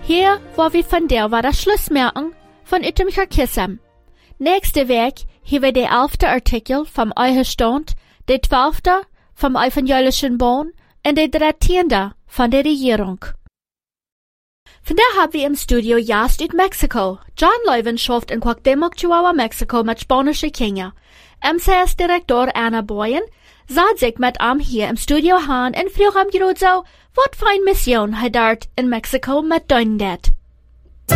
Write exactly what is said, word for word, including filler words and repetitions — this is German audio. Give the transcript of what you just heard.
Hier, wo wir von der war das Schlussmerken von item Kissem. Nächste Week hier wir der elfte Artikel vom Euge Stund, der zwölfte vom evangelischen Bund und der dreizehnte von der Regierung. Vandaag haben wir im Studio Jast uit Mexiko. John Leuven schafft in Cuauhtémoc, Chihuahua, Mexiko mit spanische Kinder. M C S-Direktor Anna Boyen sagt sich mit ihm hier im Studio han und früher am Gerät so, wat für eine Mission hat dort in Mexiko mit deinen dat.